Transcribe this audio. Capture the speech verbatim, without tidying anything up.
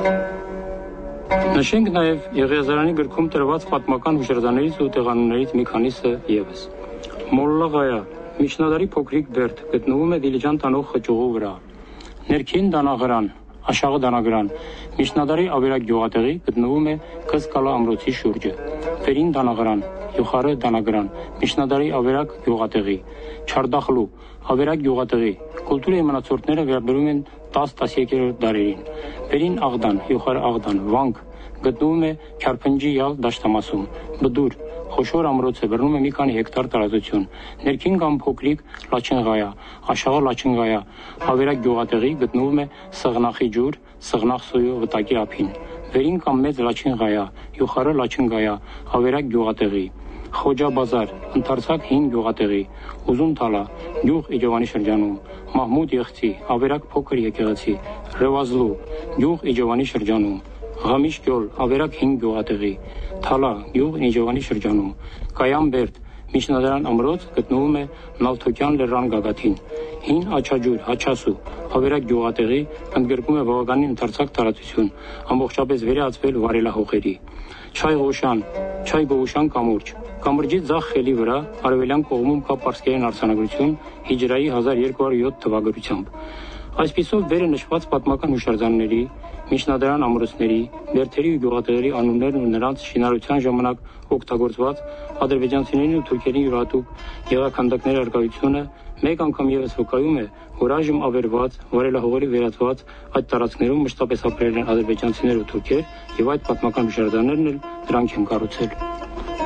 Նշենք նաև Եղիազարյանի գրքում տրված պատմական հուշարձաններից ու տեղանուններից մի քանիսը ևս։ Մոլլաղայա միջնադարի փոքրիկ բերդ գտնվում է Դիլիջան տանող խճուղու վրա։ Ներքին դանաղրան, Աշաղը դանագրան, միջնադարի ավերակ գյուղատեղի գտնվում է Կզկալա ամրոցի շուրջը։ Վերին դանաղրան, Յուխարը դանագրան, միջնադարի ավերակ գյուղատեղի, Չարդախլու, ավերակ գյուղատեղի, կուլտուրայի մնացորդները վերաբերում են տաս-տասնյոթերորդ դարերին։ Վերին Աղդան, Յուխար Աղդան, Վանք գտնվում է Քյարփնջի յալ դաշտամասում, Բդուր, խոշոր ամրոցը բռնում է մի քանի հեկտար տարածություն, ներքին կամ փոքրիկ Լաչինղայա, Աշաղը Լաչինղայա, ավերակ գյուղատեղի գտնվում է Սղնախի ջուր, Սղնախ սոյու վտակի ափին, վերին կամ մեծ Լաչինղայա, Յուխարը Լաչինղայա, ավերակ գյուղատեղի, Խոջաբազար, ընդարձակ հին գյուղատեղի, Ուզուն Թալա, գյուղ Իջովանի շրջանում, Մահմուդ Եղցի, ավերակ փոքր եկեղեցի, Ռևազլու, գյուղ Իջովանի շրջանում, Ղամիշ գյուղ, ավերակ հին գյուղատեղի, Թալա, գյուղ Իջովանի շրջանում, Կայան Բերդ, միջնադարյան ամրոց գտնվում է Նալթոկյան լեռան գագաթին, Հին Աչաջուր, Հաչասու, ավերակ գյուղատեղի, ընդգրկում է բավականին ընդարձակ տարածություն, ամբողջապես վերածվել վարելահողերի, Չայ Ղոշան, Չայ Գողուշան կամուրջ, Կամրջի ձախ խելի վրա արևելյան կողմում կա պարսկերեն արձանագրություն հիջրայի հազար երկու հարյուր յոթ թվագրությամբ։ Այսպիսով վերը նշված պատմական հուշարձանների, միջնադարյան ամրոցների, բերդերի ու գյուղատեղերի անուններն ու նրանց շինարարության ժամանակ օգտագործված ադրբեջանցիներին ու թուրքերին յուրահատուկ գեղաքանդակների առկայությունը մեկ անգամ ևս վկայում է, որ այժմ ավերված, վարելահողերի վերածված այդ տարածքներում մշտապես ապրել են ադրբեջանցիներ ու թուրքեր, եւ այդ պատմական հուշարձաններն էլ դրանք են կառուցել։